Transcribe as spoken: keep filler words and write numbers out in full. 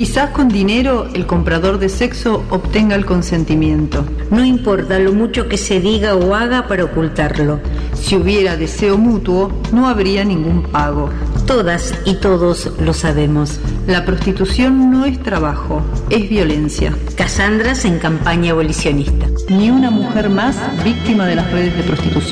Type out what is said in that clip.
Quizás con dinero el comprador de sexo obtenga el consentimiento. No importa lo mucho que se diga o haga para ocultarlo. Si hubiera deseo mutuo, no habría ningún pago. Todas y todos lo sabemos. La prostitución no es trabajo, es violencia. Casandras en campaña abolicionista. Ni una mujer más víctima de las redes de prostitución.